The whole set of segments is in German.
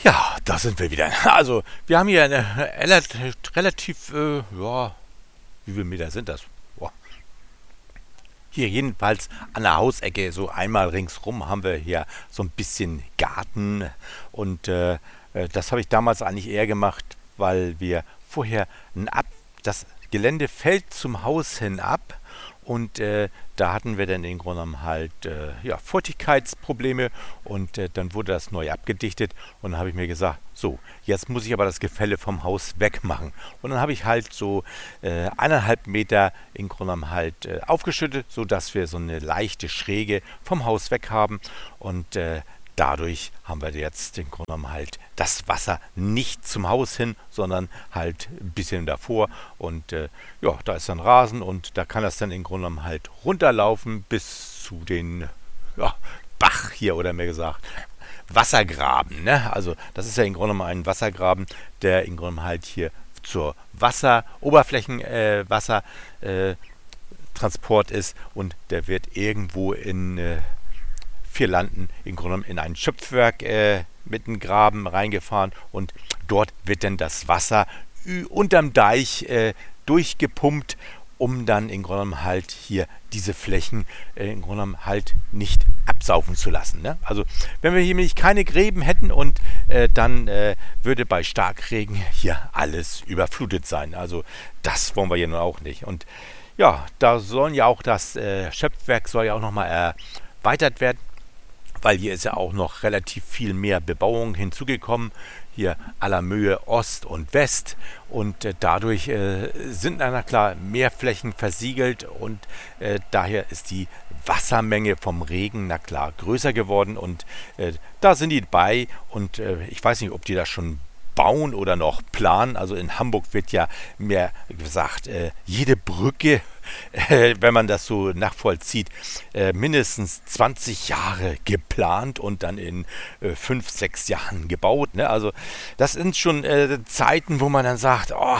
Ja, da sind wir wieder. Also, wir haben hier eine relativ, ja, wie viele Meter sind das? Boah. Hier jedenfalls an der Hausecke, so einmal ringsrum, haben wir hier so ein bisschen Garten. Und das habe ich damals eigentlich eher gemacht, weil wir vorher das Gelände fällt zum Haus hin ab. Und da hatten wir dann im Grunde genommen halt ja, Feuchtigkeitsprobleme und dann wurde das neu abgedichtet und dann habe ich mir gesagt, so, jetzt muss ich aber das Gefälle vom Haus wegmachen. Und dann habe ich halt so 1,5 Meter im Grunde genommen halt aufgeschüttet, sodass wir so eine leichte Schräge vom Haus weg haben und dadurch haben wir jetzt im Grunde genommen halt das Wasser nicht zum Haus hin, sondern halt ein bisschen davor. Und ja, da ist dann Rasen und da kann das dann im Grunde genommen halt runterlaufen bis zu den ja, Bach hier oder mehr gesagt Wassergraben. Ne? Also das ist ja im Grunde genommen ein Wassergraben, der im Grunde genommen halt hier zur Wassertransport ist und der wird irgendwo in vier Landen im Grunde genommen in ein Schöpfwerk mit einem Graben reingefahren und dort wird dann das Wasser unterm Deich durchgepumpt, um dann im Grunde genommen halt hier diese Flächen im Grunde genommen halt nicht absaufen zu lassen. Ne? Also wenn wir hier nämlich keine Gräben hätten und dann würde bei Starkregen hier alles überflutet sein. Also das wollen wir hier nun auch nicht. Und ja, da sollen ja auch das Schöpfwerk soll ja auch nochmal erweitert werden, weil hier ist ja auch noch relativ viel mehr Bebauung hinzugekommen, hier aller Mühe Ost und West und dadurch sind na klar mehr Flächen versiegelt und daher ist die Wassermenge vom Regen na klar größer geworden und da sind die bei und ich weiß nicht, ob die das schon bauen oder noch planen. Also in Hamburg wird ja mehr gesagt, jede Brücke, wenn man das so nachvollzieht, mindestens 20 Jahre geplant und dann in 5, 6 Jahren gebaut. Ne? Also das sind schon Zeiten, wo man dann sagt, oh,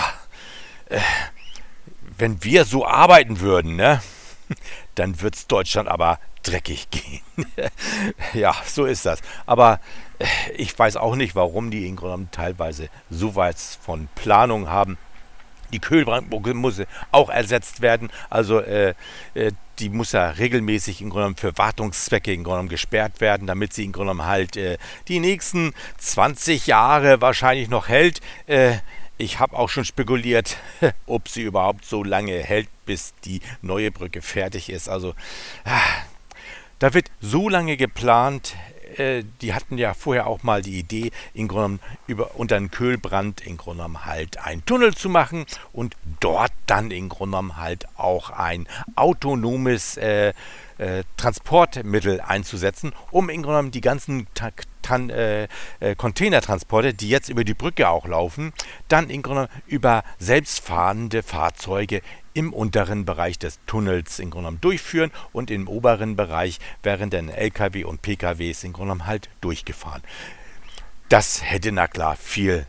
wenn wir so arbeiten würden, ne, dann wird es Deutschland aber dreckig gehen. Ja, so ist das. Aber ich weiß auch nicht, warum die in Grunde genommen teilweise so weit von Planung haben. Die Kühlbrandbrücke muss auch ersetzt werden. Also die muss ja regelmäßig im Grunde genommen für Wartungszwecke im Grunde genommen gesperrt werden, damit sie im Grunde genommen halt die nächsten 20 Jahre wahrscheinlich noch hält. Ich habe auch schon spekuliert, ob sie überhaupt so lange hält, bis die neue Brücke fertig ist. Also da wird so lange geplant. Die hatten ja vorher auch mal die Idee, im Grunde genommen unter den Kühlbrand im Grunde genommen halt einen Tunnel zu machen und dort dann im Grunde genommen halt auch ein autonomes Transportmittel einzusetzen, um im Grunde genommen die ganzen Containertransporte, die jetzt über die Brücke auch laufen, dann im Grunde genommen über selbstfahrende Fahrzeuge im unteren Bereich des Tunnels im Grunde genommen durchführen und im oberen Bereich wären dann LKW und PKWs im Grunde genommen halt durchgefahren. Das hätte na klar viel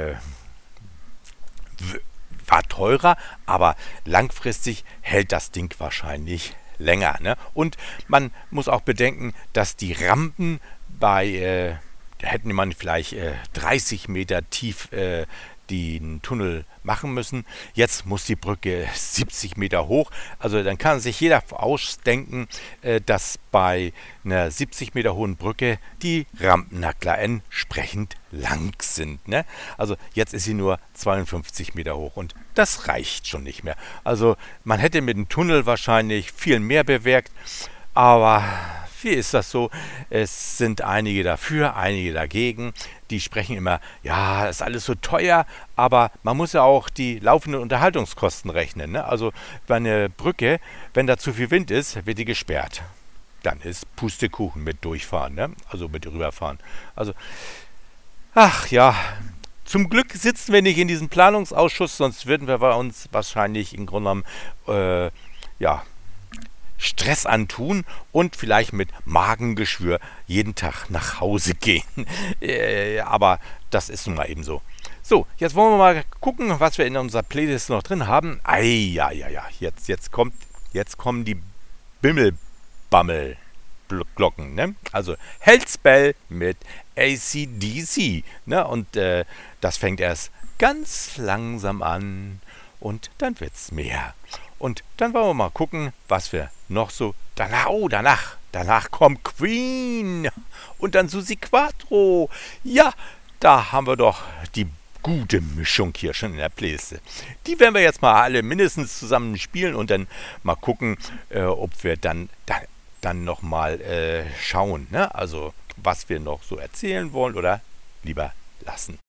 war teurer, aber langfristig hält das Ding wahrscheinlich länger. Ne? Und man muss auch bedenken, dass die Rampen hätten man vielleicht 30 Meter tief den Tunnel machen müssen. Jetzt muss die Brücke 70 Meter hoch. Also dann kann sich jeder ausdenken, dass bei einer 70 Meter hohen Brücke die Rampen na klar entsprechend lang sind. Ne? Also jetzt ist sie nur 52 Meter hoch und das reicht schon nicht mehr. Also man hätte mit dem Tunnel wahrscheinlich viel mehr bewirkt, aber wie ist das so? Es sind einige dafür, einige dagegen. Die sprechen immer, ja, ist alles so teuer, aber man muss ja auch die laufenden Unterhaltungskosten rechnen. Ne? Also bei einer Brücke, wenn da zu viel Wind ist, wird die gesperrt. Dann ist Pustekuchen mit durchfahren, ne? Also mit rüberfahren. Also, ach ja, zum Glück sitzen wir nicht in diesem Planungsausschuss, sonst würden wir bei uns wahrscheinlich im Grunde genommen, ja, Stress antun und vielleicht mit Magengeschwür jeden Tag nach Hause gehen. Aber das ist nun mal eben so. So, jetzt wollen wir mal gucken, was wir in unserer Playlist noch drin haben. Ja. Jetzt kommen die Bimmelbammel-Glocken. Ne? Also Hellspell mit AC/DC. Ne? Und das fängt erst ganz langsam an und dann wird's mehr. Und dann wollen wir mal gucken, was wir noch so danach kommt Queen und dann Susi Quattro. Ja, da haben wir doch die gute Mischung hier schon in der Playliste. Die werden wir jetzt mal alle mindestens zusammen spielen und dann mal gucken, ob wir dann noch mal schauen, ne? Also was wir noch so erzählen wollen oder lieber lassen.